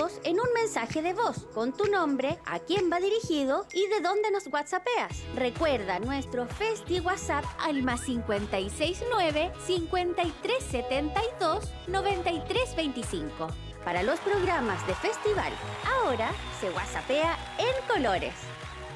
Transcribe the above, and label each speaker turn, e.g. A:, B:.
A: envíalos en un mensaje de voz con tu nombre, a quién va dirigido y de dónde nos whatsappeas. Recuerda nuestro Festi WhatsApp al +569 5372 9325. Para los programas de festival, ahora se whatsappea en colores.